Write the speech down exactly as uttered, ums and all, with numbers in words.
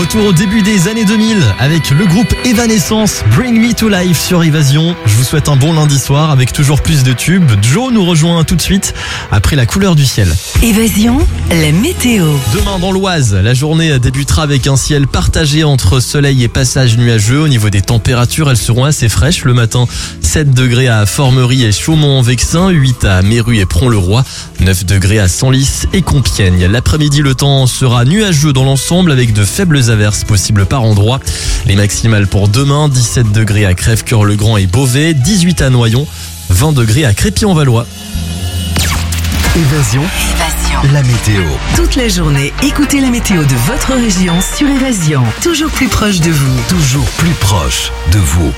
Retour au début des années deux mille avec le groupe Evanescence, Bring Me to Life sur Évasion. Je vous souhaite un bon lundi soir avec toujours plus de tubes. Joe nous rejoint tout de suite après la couleur du ciel. Évasion, la météo. Demain dans l'Oise, la journée débutera avec un ciel partagé entre soleil et passage nuageux. Au niveau des températures, elles seront assez fraîches. Le matin, sept degrés à Formerie et Chaumont-en-Vexin, huit à Méru et Pront-le-Roi, neuf degrés à Senlis et Compiègne. L'après-midi, le temps sera nuageux dans l'ensemble avec de faibles averses possibles par endroits. Les maximales pour demain, dix-sept degrés à Crèvecœur-le-Grand et Beauvais, dix-huit à Noyon, vingt degrés à Crépy-en-Valois. Évasion, Évasion. la météo. Toute la journée, écoutez la météo de votre région sur Évasion. Toujours plus proche de vous. Toujours plus proche de vous.